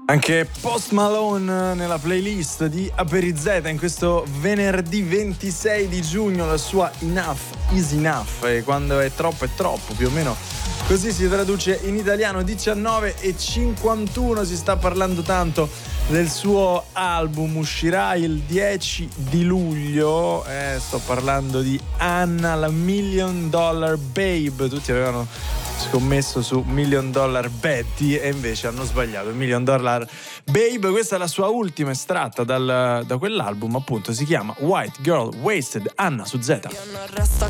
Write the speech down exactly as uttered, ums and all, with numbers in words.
Anche Post Malone nella playlist di Aperizeta in questo venerdì ventisei di giugno, la sua Enough is Enough, e quando è troppo è troppo, più o meno così si traduce in italiano. Diciannove e cinquantuno, si sta parlando tanto del suo album, uscirà il dieci di luglio, eh, sto parlando di Anna, la Million Dollar Babe. Tutti avevano scommesso su Million Dollar Betty e invece hanno sbagliato. Million Dollar Babe, questa è la sua ultima estratta dal, da quell'album, appunto, si chiama White Girl Wasted. Anna su Z. Io non resto